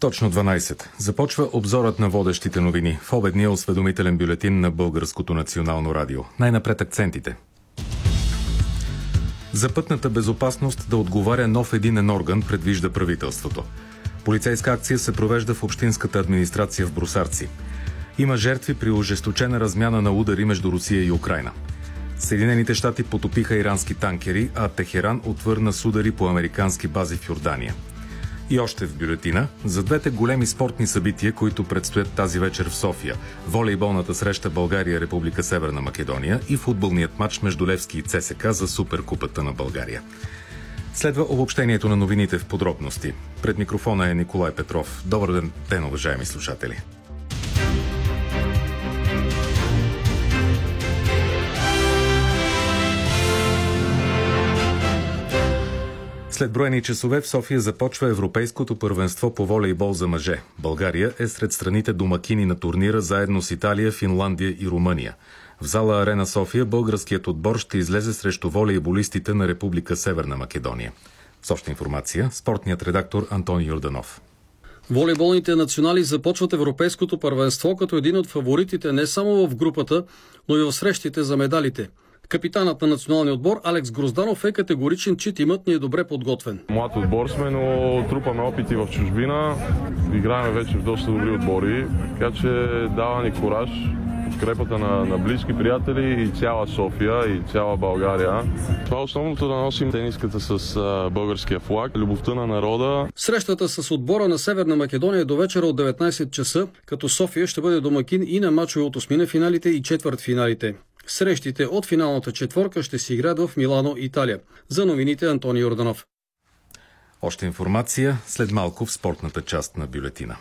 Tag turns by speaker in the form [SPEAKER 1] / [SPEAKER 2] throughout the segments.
[SPEAKER 1] Точно 12. Започва обзорът на водещите новини в обедния осведомителен бюлетин на Българското национално радио. Най-напред акцентите. За пътната безопасност да отговаря нов единен орган, предвижда правителството. Полицейска акция се провежда в общинската администрация в Брусарци. Има жертви при ожесточена размяна на удари между Русия и Украйна. Съединените щати потопиха ирански танкери, а Техеран отвърна с удари по американски бази в Йордания. И още в бюлетина за двете големи спортни събития, които предстоят тази вечер в София. Волейболната среща България-Република Северна Македония и футболният матч между Левски и ЦСКА за Суперкупата на България. Следва обобщението на новините в подробности. Пред микрофона е Николай Петров. Добър ден, уважаеми слушатели. След броени часове в София започва Европейското първенство по волейбол за мъже. България е сред страните домакини на турнира заедно с Италия, Финландия и Румъния. В зала Арена София българският отбор ще излезе срещу волейболистите на Република Северна Македония. С обща информация, спортният редактор Антони Йорданов.
[SPEAKER 2] Волейболните национали започват Европейското първенство като един от фаворитите не само в групата, но и в срещите за медалите. Капитанът на националния отбор Алекс Грозданов е категоричен, че тимът ни е добре подготвен.
[SPEAKER 3] Млад отбор сме, но трупаме опити в чужбина. Играем вече в доста добри отбори, така че дава ни кураж, подкрепата на близки приятели и цяла София и цяла България. Това е основното да носим тениската с българския флаг, любовта на народа.
[SPEAKER 2] Срещата с отбора на Северна Македония е до вечера от 19 часа, като София ще бъде домакин и на мачове от осмина-финалите и четвъртфиналите. Срещите от финалната четворка ще се играят в Милано, Италия. За новините Антони Йорданов.
[SPEAKER 1] Още информация след малко в спортната част на бюлетина.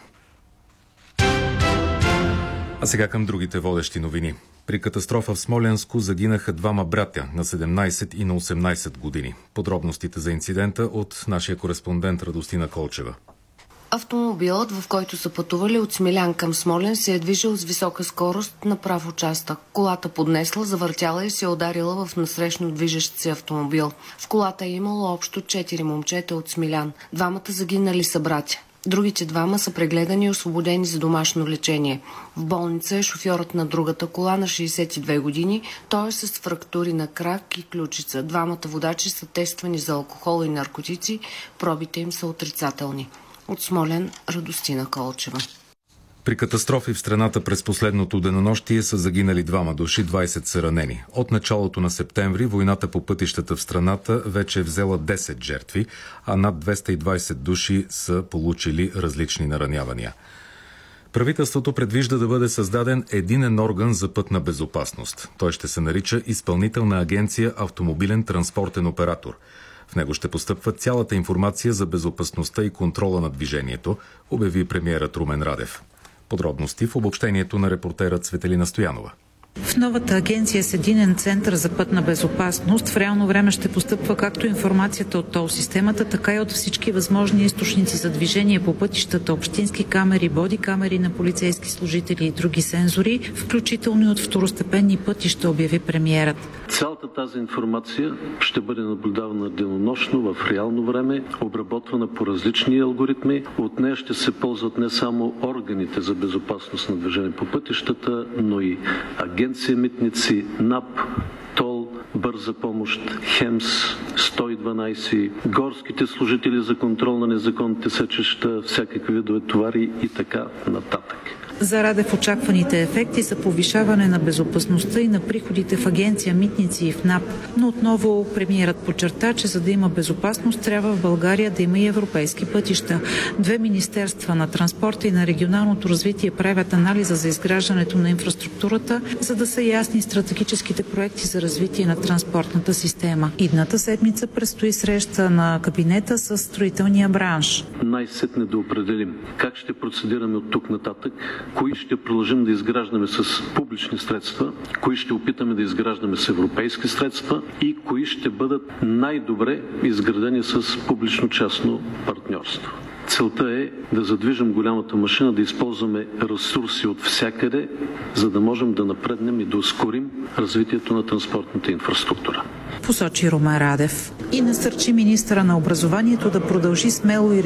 [SPEAKER 1] А сега към другите водещи новини. При катастрофа в Смолянско загинаха двама братя на 17 и на 18 години. Подробностите за инцидента от нашия кореспондент Радостина Колчева.
[SPEAKER 4] Автомобилът, в който са пътували от Смилян към Смолян, се е движил с висока скорост на прав участък. Колата поднесла, завъртяла и се е ударила в насрещно движещ се автомобил. В колата е имало общо 4 момчета от Смилян. Двамата загинали са братя. Другите двама са прегледани и освободени за домашно лечение. В болница е шофьорът на другата кола на 62 години. Той е с фрактури на крак и ключица. Двамата водачи са тествани за алкохол и наркотици. Пробите им са отрицателни. От Смолян, Радостина Колчева.
[SPEAKER 1] При катастрофи в страната през последното денонощие са загинали двама души, 20 са ранени. От началото на септември войната по пътищата в страната вече е взела 10 жертви, а над 220 души са получили различни наранявания. Правителството предвижда да бъде създаден единен орган за пътна безопасност. Той ще се нарича Изпълнителна агенция Автомобилен транспортен оператор. В него ще постъпва цялата информация за безопасността и контрола на движението, обяви премиерът Румен Радев. Подробности в обобщението на репортера Цветелина Стоянова.
[SPEAKER 5] В новата агенция с единен център за пътна безопасност в реално време ще постъпва както информацията от тол-системата, така и от всички възможни източници за движение по пътищата, общински камери, бодикамери на полицейски служители и други сензори, включително и от второстепенни пътища, обяви премиерът.
[SPEAKER 6] Цялата тази информация ще бъде наблюдавана денонощно в реално време, обработвана по различни алгоритми. От нея ще се ползват не само органите за безопасност на движение по пътищата, но и Агенция Митници, НАП, ТОЛ, Бърза помощ, ХЕМС, 112, горските служители за контрол на незаконните сечища, всякакви видове товари и така нататък.
[SPEAKER 5] За Радев очакваните ефекти са повишаване на безопасността и на приходите в агенция Митници и в НАП. Но отново премиерът подчерта, че за да има безопасност, трябва в България да има и европейски пътища. Две министерства на транспорта и на регионалното развитие правят анализа за изграждането на инфраструктурата, за да са ясни стратегическите проекти за развитие на транспортната система. Идната седмица предстои среща на кабинета с строителния бранш.
[SPEAKER 6] Най-сетне да определим как ще процедираме от тук нататък, кои ще продължим да изграждаме с публични средства, кои ще опитаме да изграждаме с европейски средства и кои ще бъдат най-добре изградени с публично-частно партньорство. Целта е да задвижим голямата машина, да използваме ресурси от всякъде, за да можем да напреднем и да ускорим развитието на транспортната инфраструктура.
[SPEAKER 5] Посочи Румен Радев и насърчи министъра на образованието да продължи смело и